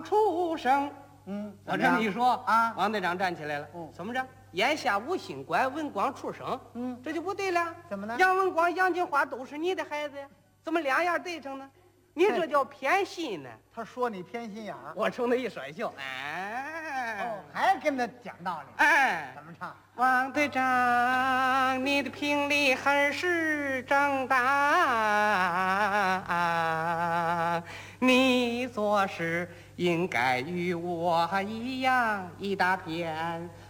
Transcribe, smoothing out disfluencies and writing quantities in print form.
出生。我这么一说啊， 王队长站起来了。怎么着？眼下无心拐，文光出生。这就不对了。 怎么呢？ 杨文光、杨金花都是你的孩子呀，怎么两样对上呢？你这叫偏心呢。 他说你偏心眼儿， 我冲他一甩袖，哎， 还跟他讲道理， 哎， 怎么唱？ 王队长，你的评理还是正当，你做事应该与我一样，一大片